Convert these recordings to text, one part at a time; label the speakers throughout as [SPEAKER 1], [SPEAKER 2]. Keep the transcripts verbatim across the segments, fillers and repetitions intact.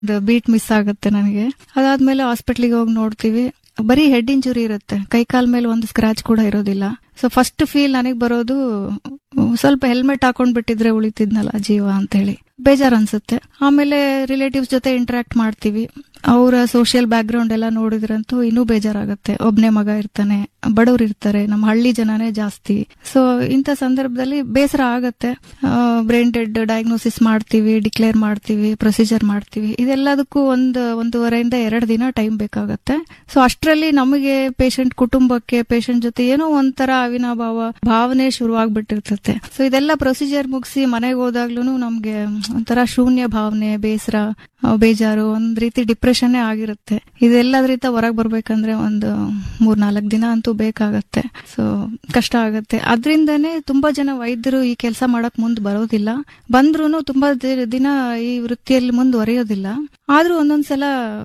[SPEAKER 1] Beet miss ಆಗುತ್ತೆ ನನಗೆ. ಅದಾದ್ಮೇಲೆ ಹಾಸ್ಪಿಟ್ಲಿಗೆ ಹೋಗಿ ನೋಡ್ತೀವಿ, ಬರೀ ಹೆಡ್ ಇಂಜುರಿ ಇರುತ್ತೆ, ಕೈ ಕಾಲ್ ಮೇಲೆ ಒಂದು ಸ್ಕ್ರಾಚ್ ಕೂಡ ಇರೋದಿಲ್ಲ. ಸೊ ಫಸ್ಟ್ ಫೀಲ್ ನನಗೆ ಬರೋದು ಸ್ವಲ್ಪ ಹೆಲ್ಮೆಟ್ ಹಾಕೊಂಡ್ ಬಿಟ್ಟಿದ್ರೆ ಉಳಿತಿದ್ನಲ್ಲ ಜೀವ ಅಂತ ಹೇಳಿ ಬೇಜಾರ್ ಅನ್ಸುತ್ತೆ. ಆಮೇಲೆ ರಿಲೇಟಿವ್ಸ್ ಜೊತೆ ಇಂಟರಾಕ್ಟ್ ಮಾಡ್ತೀವಿ, ಅವರ ಸೋಷಿಯಲ್ ಬ್ಯಾಕ್ ಗ್ರೌಂಡ್ ಎಲ್ಲ ನೋಡಿದ್ರಂತೂ ಇನ್ನೂ ಬೇಜಾರಾಗುತ್ತೆ. ಒಬ್ನೇ ಮಗ ಇರ್ತಾನೆ, ಬಡವ್ರು ಇರ್ತಾರೆ, ನಮ್ಮ ಹಳ್ಳಿ ಜನನೇ ಜಾಸ್ತಿ. ಸೊ ಇಂಥ ಸಂದರ್ಭದಲ್ಲಿ ಬೇಸರ ಆಗತ್ತೆ. ಬ್ರೈನ್ ಡೆಡ್ ಡಯಾಗ್ನೋಸಿಸ್ ಮಾಡ್ತೀವಿ, ಡಿಕ್ಲೇರ್ ಮಾಡ್ತೀವಿ, ಪ್ರೊಸೀಜರ್ ಮಾಡ್ತೀವಿ. ಇದೆಲ್ಲದಕ್ಕೂ ಒಂದು ಒಂದೂವರೆಯಿಂದ ಎರಡು ದಿನ ಟೈಮ್ ಬೇಕಾಗತ್ತೆ. ಸೊ ಅಷ್ಟರಲ್ಲಿ ನಮಗೆ ಪೇಷಂಟ್ ಕುಟುಂಬಕ್ಕೆ ಪೇಷಂಟ್ ಜೊತೆ ಏನೋ ಒಂಥರ ಅವಿನಾಭಾವ ಭಾವನೆ ಶುರುವಾಗ್ಬಿಟ್ಟಿರ್ತತೆ. ಸೊ ಇದೆಲ್ಲ ಪ್ರೊಸೀಜರ್ ಮುಗಿಸಿ ಮನೆಗೆ ಹೋದಾಗ್ಲೂ ನಮ್ಗೆ ಒಂಥರ ಶೂನ್ಯ ಭಾವನೆ, ಬೇಸರ, ಬೇಜಾರು, ಒಂದ್ ರೀತಿ ಡಿಪ್ರೆಷನ್ ಆಗಿರುತ್ತೆ. ಇದೆಲ್ಲದ್ರಿಂದ ಹೊರಗೆ ಬರ್ಬೇಕಂದ್ರೆ ಒಂದು ಮೂರ್ ನಾಲ್ಕು ದಿನ ಅಂತೂ ಬೇಕಾಗತ್ತೆ. ಸೊ ಕಷ್ಟ ಆಗತ್ತೆ. ಅದ್ರಿಂದಾನೇ ತುಂಬಾ ಜನ ವೈದ್ಯರು ಈ ಕೆಲಸ ಮಾಡಕ್ ಮುಂದ್ ಬರೋದಿಲ್ಲ, ಬಂದ್ರೂನು ತುಂಬಾ ದಿನ ಈ ವೃತ್ತಿಯಲ್ಲಿ ಮುಂದುವರಿಯೋದಿಲ್ಲ. ಆದ್ರೂ ಒಂದೊಂದ್ಸಲ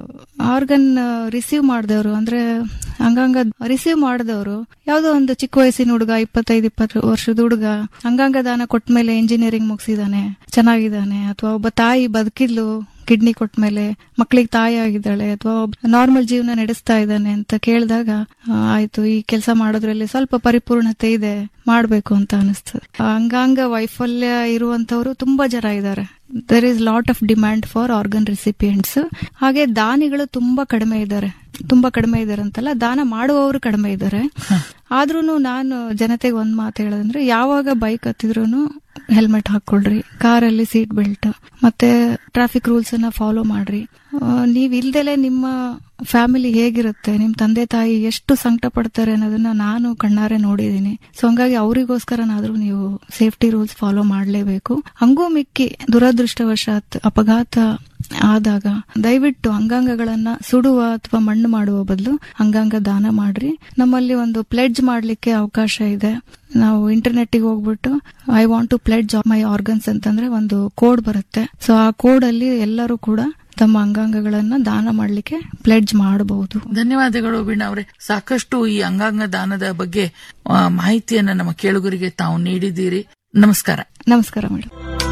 [SPEAKER 1] ಆರ್ಗನ್ ರಿಸೀವ್ ಮಾಡಿದವರು, ಅಂದ್ರೆ ಅಂಗಾಂಗ ರಿಸೀವ್ ಮಾಡಿದವರು, ಯಾವ್ದೋ ಒಂದು ಚಿಕ್ಕ ವಯಸ್ಸಿನ ಹುಡುಗ, ಇಪ್ಪತ್ತೈದು ಇಪ್ಪತ್ತು ವರ್ಷದ ಹುಡುಗ ಅಂಗಾಂಗ ದಾನ ಕೊಟ್ಮೇಲೆ ಇಂಜಿನಿಯರಿಂಗ್ ಮುಗಿಸಿದಾನೆ, ಚೆನ್ನಾಗಿದ್ದಾನೆ, ಅಥವಾ ಒಬ್ಬ ತಾಯಿ ಬದುಕಿದ್ಲು ಕಿಡ್ನಿ ಕೊಟ್ಮೇಲೆ ಮಕ್ಳಿಗೆ ತಾಯಿ ಆಗಿದ್ದಾಳೆ, ಅಥವಾ ನಾರ್ಮಲ್ ಜೀವನ ನಡೆಸ್ತಾ ಇದ್ದಾನೆ ಅಂತ ಕೇಳಿದಾಗ ಆಯ್ತು, ಈ ಕೆಲಸ ಮಾಡೋದ್ರಲ್ಲಿ ಸ್ವಲ್ಪ ಪರಿಪೂರ್ಣತೆ ಇದೆ, ಮಾಡ್ಬೇಕು ಅಂತ ಅನಿಸ್ತದೆ. ಅಂಗಾಂಗ ವೈಫಲ್ಯ ಇರುವಂತವ್ರು ತುಂಬಾ ಜನ ಇದ್ದಾರೆ. There is lot of demand for organ recipients. ಹಾಗೆ ದಾನಿಗಳು ತುಂಬಾ ಕಡಿಮೆ ಇದ್ದಾರೆ. ತುಂಬಾ ಕಡಿಮೆ ಇದ್ದಾರೆ ಅಂತಲ್ಲ, ದಾನ ಮಾಡುವವರು ಕಡಿಮೆ ಇದ್ದಾರೆ. ಆದ್ರೂನು ನಾನು ಜನತೆಗೆ ಒಂದ್ ಮಾತು ಹೇಳೋದಂದ್ರೆ, ಯಾವಾಗ ಬೈಕ್ ಹತ್ತಿದ್ರೂನು ಹೆಲ್ಮೆಟ್ ಹಾಕೊಳ್ರಿ, ಕಾರಲ್ಲಿ ಸೀಟ್ ಬೆಲ್ಟ್, ಮತ್ತೆ ಟ್ರಾಫಿಕ್ ರೂಲ್ಸ್ ಅನ್ನ ಫಾಲೋ ಮಾಡ್ರಿ. ನೀವ್ ಇಲ್ದಲೆ ನಿಮ್ಮ ಫ್ಯಾಮಿಲಿ ಹೇಗಿರುತ್ತೆ, ನಿಮ್ ತಂದೆ ತಾಯಿ ಎಷ್ಟು ಸಂಕಟ ಪಡ್ತಾರೆ ಅನ್ನೋದನ್ನ ನಾನು ಕಣ್ಣಾರೆ ನೋಡಿದೀನಿ. ಸೊ ಹಂಗಾಗಿ ಅವರಿಗೋಸ್ಕರನಾದ್ರೂ ನೀವು ಸೇಫ್ಟಿ ರೂಲ್ಸ್ ಫಾಲೋ ಮಾಡ್ಲೇಬೇಕು. ಹಂಗೂ ಮಿಕ್ಕಿ ದುರದೃಷ್ಟವಶಾತ್ ಅಪಘಾತ ಆದಾಗ ದಯವಿಟ್ಟು ಅಂಗಾಂಗಗಳನ್ನ ಸುಡುವ ಅಥವಾ ಮಣ್ಣು ಮಾಡುವ ಬದಲು ಅಂಗಾಂಗ ದಾನ ಮಾಡ್ರಿ. ನಮ್ಮಲ್ಲಿ ಒಂದು ಪ್ಲೆಡ್ಜ್ ಮಾಡ್ಲಿಕ್ಕೆ ಅವಕಾಶ ಇದೆ. ನಾವು ಇಂಟರ್ನೆಟ್ ಗೆ ಹೋಗ್ಬಿಟ್ಟು I want to pledge my organs ಅಂತಂದ್ರೆ ಒಂದು ಕೋಡ್ ಬರುತ್ತೆ. ಸೊ ಆ ಕೋಡ್ ಅಲ್ಲಿ ಎಲ್ಲರೂ ಕೂಡ ತಮ್ಮ ಅಂಗಾಂಗಗಳನ್ನ ದಾನ ಮಾಡ್ಲಿಕ್ಕೆ ಪ್ಲೆಡ್ಜ್ ಮಾಡಬಹುದು.
[SPEAKER 2] ಧನ್ಯವಾದಗಳು ವೀಣಾ ಅವರೇ. ಸಾಕಷ್ಟು ಈ ಅಂಗಾಂಗ ದಾನದ ಬಗ್ಗೆ ಮಾಹಿತಿಯನ್ನ ನಮ್ಮ ಕೇಳುಗರಿಗೆ ತಾವು ನೀಡಿದ್ದೀರಿ. ನಮಸ್ಕಾರ.
[SPEAKER 1] ನಮಸ್ಕಾರ ಮೇಡಮ್.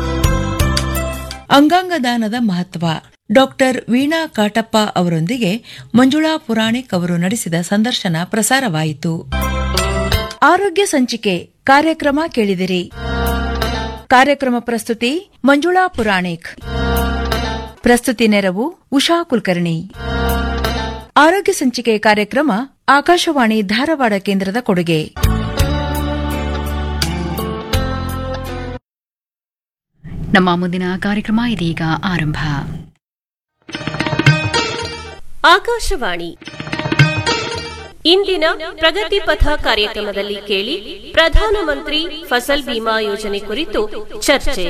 [SPEAKER 3] ಅಂಗಾಂಗ ದಾನದ ಮಹತ್ವ ಡಾಕ್ಟರ್ ವೀಣಾ ಕಾಟಪ್ಪ ಅವರೊಂದಿಗೆ ಮಂಜುಳಾ ಪುರಾಣಿಕ್ ಅವರು ನಡೆಸಿದ ಸಂದರ್ಶನ ಪ್ರಸಾರವಾಯಿತು. ಆರೋಗ್ಯ ಸಂಚಿಕೆ ಕಾರ್ಯಕ್ರಮ ಕೇಳಿದಿರಿ. ಕಾರ್ಯಕ್ರಮ ಪ್ರಸ್ತುತಿ ಮಂಜುಳಾ ಪುರಾಣಿಕ್. ಪ್ರಸ್ತುತಿ ನೆರವು ಉಷಾ ಕುಲಕರ್ಣಿ. ಆರೋಗ್ಯ ಸಂಚಿಕೆ ಕಾರ್ಯಕ್ರಮ ಆಕಾಶವಾಣಿ ಧಾರವಾಡ ಕೇಂದ್ರದ ಕೊಡುಗೆ.
[SPEAKER 4] ನಮ್ಮ ಮುಂದಿನ ಕಾರ್ಯಕ್ರಮ ಇದೀಗ ಆರಂಭ.
[SPEAKER 5] ಆಕಾಶವಾಣಿ ಇಂದಿನ ಪ್ರಗತಿ ಪಥ ಕಾರ್ಯಕ್ರಮದಲ್ಲಿ ಕೇಳಿ, ಪ್ರಧಾನಮಂತ್ರಿ ಫಸಲ್ ಬಿಮಾ ಯೋಜನೆ ಕುರಿತು ಚರ್ಚೆ.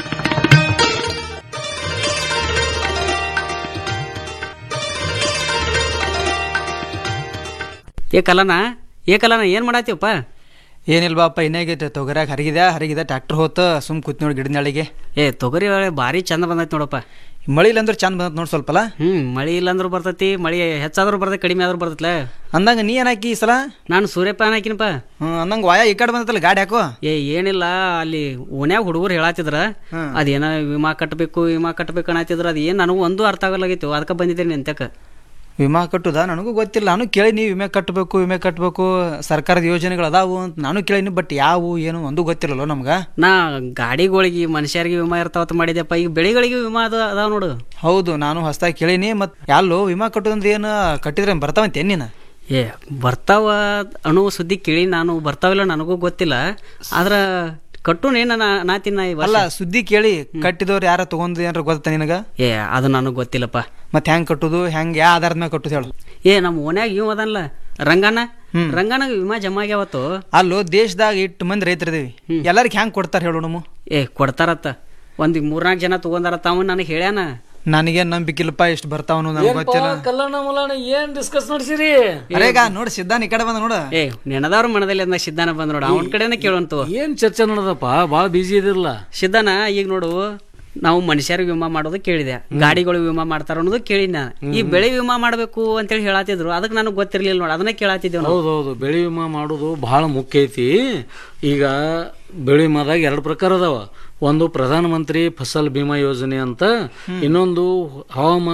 [SPEAKER 6] ಏ ಕಲನ ಏ ಕಲನ ಏನ್ ಮಾಡಾತೀವಪ್ಪ?
[SPEAKER 7] ಏನಿಲ್ವಾಪ್ಪ, ಇನ್ನೇಗೈತೆ ತೊಗರ್ಯಾಗ ಹರಿಗಿದೆ ಹರಿಗಿದೆ ಟ್ರ್ಯಾಕ್ಟರ್ ಹೋತ ಸುಮ್ ಕೂತ್ ನೋಡಿ ಗಿಡನಾಳಿಗೆ.
[SPEAKER 6] ಏ ತೊಗರಿ ಭಾರಿ ಚಂದ ಬಂದೈತಿ ನೋಡಪ್ಪ.
[SPEAKER 7] ಮಳಿ ಇಲ್ಲಂದ್ರೆ ಚಂದ ಬಂದತ್ ನೋಡಿ ಸ್ವಲ್ಪಲ್ಲ.
[SPEAKER 6] ಹ್ಮ್ ಮಳಿ ಇಲ್ಲಂದ್ರೂ ಬರ್ತೈತಿ, ಮಳಿ ಹೆಚ್ಚಾದ್ರೂ ಬರ್ತೈತಿ, ಕಡಿಮೆ ಆದ್ರೂ ಬರ್ತೈತ್ಲ.
[SPEAKER 7] ಅಂದಂಗ ನೀ ಏನಾಕಿ ಈ ಸಲ?
[SPEAKER 6] ನಾನು ಸೂರ್ಯಪಾನ ಹಾಕಿನಪ್ಪ.
[SPEAKER 7] ಹ್ಮ್ ಅಂದಂಗ ವಾಯ ಈ ಕಡೆ ಬಂದತ್ತಲ್ಲ ಗಾಡಿ ಹಾಕೋ.
[SPEAKER 6] ಏ ಏನಿಲ್ಲ, ಅಲ್ಲಿ ಓನ್ಯಾಗ ಹುಡುಗರು ಹೇಳತ್ತಿದ್ರ ಅದೇನ ವಿಮಾ ಕಟ್ಟಬೇಕು ವಿಮಾ ಕಟ್ಟಬೇಕು ಅನ್ನತ್ತಿದ್ರ. ಅದ್ ಏನ್ ನನಗೂ ಒಂದು ಅರ್ಥ ಆಗಲಾಗಿತ್ತು, ಅದಕ್ಕೆ ಬಂದಿದ್ದೇನೆ ನಿಂತಕ.
[SPEAKER 7] ವಿಮಾ ಕಟ್ಟುದಾ? ನನಗೂ ಗೊತ್ತಿಲ್ಲ. ನಾನು ಕೇಳಿನಿ ವಿಮೆ ಕಟ್ಟಬೇಕು ವಿಮೆ ಕಟ್ಟಬೇಕು ಸರ್ಕಾರದ ಯೋಜನೆಗಳು ಅದಾವು ಅಂತ ನಾನು ಕೇಳಿನಿ. ಬಟ್ ಯಾವು ಏನು ಒಂದು ಗೊತ್ತಿಲ್ಲല്ലോ ನಮ್ಗ.
[SPEAKER 6] ನಾ ಗಾಡಿಗಳಿಗೆ ಮನುಷ್ಯರಿಗೆ ವಿಮಾ ಇರ್ತಾವತ್ ಮಾಡಿದೆಪ್ಪ. ಈಗ ಬೆಳೆಗಳಿಗೆ ವಿಮಾ ಅದ ಅದಾವ ನೋಡು.
[SPEAKER 7] ಹೌದು, ನಾನು ಹೊಸದಾಗಿ ಕೇಳಿನಿ. ಮತ್ ಯಾಲ್ಲೋ ವಿಮಾ ಕಟ್ಟುದಂದ್ರೆ ಏನು ಕಟ್ಟಿದ್ರೆ ಬರ್ತಾವಂತೆ ನೀನು?
[SPEAKER 6] ಏ ಬರ್ತಾವ ಅನ್ನೋ ಸುದ್ದಿ ಕೇಳಿ ನಾನು, ಬರ್ತಾವಿಲ್ಲ ನನಗೂ ಗೊತ್ತಿಲ್ಲ. ಆದ್ರ ಕಟ್ಟು ನಾ ತಿನ್ನ
[SPEAKER 7] ಅಲ್ಲ, ಸುದ್ದಿ ಕೇಳಿ ಕಟ್ಟಿದವ್ರು ಯಾರ ತಗೊಂಡ್ ಏನಾರ ಗೊತ್ತ ನಿನಗ?
[SPEAKER 6] ಏ ಅದು ನನಗ್ ಗೊತ್ತಿಲ್ಲಪ್ಪ.
[SPEAKER 7] ಮತ್ ಹೆಂಗ್ ಕಟ್ಟುದು, ಹೆಂಗ್ ಯಾವ ಆಧಾರದ ಮೇಲೆ ಕಟ್ಟುದು ಹೇಳು?
[SPEAKER 6] ಏ ನಮ್ಮ ಓನ್ಯಾಗ ಇವ್ ಅದಲ್ಲ ರಂಗನ, ರಂಗನಾಗ ವಿಮಾ ಜಮಾ ಆಗ್ಯಾವತ್ತು.
[SPEAKER 7] ಅಲ್ಲೋ ದೇಶದಾಗ ಇಟ್ಟು ಮಂದಿ ರೈತರಿದೀವಿ, ಎಲ್ಲರಿಗ ಹೆಂಗ್ ಕೊಡ್ತಾರ ಹೇಳು ನಮ್ಮ?
[SPEAKER 6] ಏ ಕೊಡ್ತಾರತ್ತ, ಒಂದ್ ಮೂರ್ನಾಲ್ಕು ಜನ ತಗೊಂಡಾರತ್ತ. ಅವನ್ ನನಗೆ ಹೇಳ್ಯಾನ.
[SPEAKER 7] ನನಗೇನ್ ನಂಬಿಕಿಲ್ಲಪ್ಪ ಇಷ್ಟು ಬರ್ತಾವನು, ನನಗೆ ಗೊತ್ತಿಲ್ಲ.
[SPEAKER 8] ಕಲ್ಲಣ್ಣ ಮುಲ್ಲಣ್ಣ ಏನ್ ಡಿಸ್ಕಸ್ ನಡೆಸಿರಿ?
[SPEAKER 7] ಅರೇಗ ನೋಡ್ ಸಿದ್ಧಾನ್ ಈ ಕಡೆ ಬಂದ ನೋಡ.
[SPEAKER 6] ಏ ನೆನದವ್ರ ಮನದಲ್ಲಿ ಅಂದ ಸಿದ್ಧಾನ ಬಂದ್ ನೋಡ, ಅವನ ಕಡೆನ ಕೇಳುವಂತು.
[SPEAKER 8] ಏನ್ ಚರ್ಚೆ ನೋಡದಪ್ಪ, ಬಾಳ ಬಿಜಿ ಇದಿರಲ್ಲ.
[SPEAKER 6] ಸಿದ್ಧಾನ ಈಗ ನೋಡು, ನಾವು ಮನುಷ್ಯರಿಗೆ ವಿಮಾ ಮಾಡೋದು ಕೇಳಿದೆ, ಗಾಡಿಗಳು ವಿಮಾ ಮಾಡ್ತಾರ ಅನ್ನೋದು ಕೇಳಿನ. ಈ ಬೆಳೆ ವಿಮಾ ಮಾಡ್ಬೇಕು ಅಂತೇಳಿ ಹೇಳತ್ತಿದ್ರು, ಅದಕ್ಕೆ ನನಗೆ ಗೊತ್ತಿರ್ಲಿಲ್ಲ ನೋಡ, ಅದನ್ನ ಕೇಳತ್ತಿದ್ದೇವೆ.
[SPEAKER 8] ಹೌದೌದು, ಬೆಳೆ ವಿಮಾ ಮಾಡೋದು ಬಹಳ ಮುಖ್ಯ ಐತಿ. ಈಗ ಬೆಳೆ ವಿಮಾದಾಗ ಎರಡು ಪ್ರಕಾರ ಅದಾವ. ಒಂದು ಪ್ರಧಾನಮಂತ್ರಿ ಫಸಲ್ ಬಿಮಾ ಯೋಜನೆ ಅಂತ, ಇನ್ನೊಂದು ಹವಾಮಾನ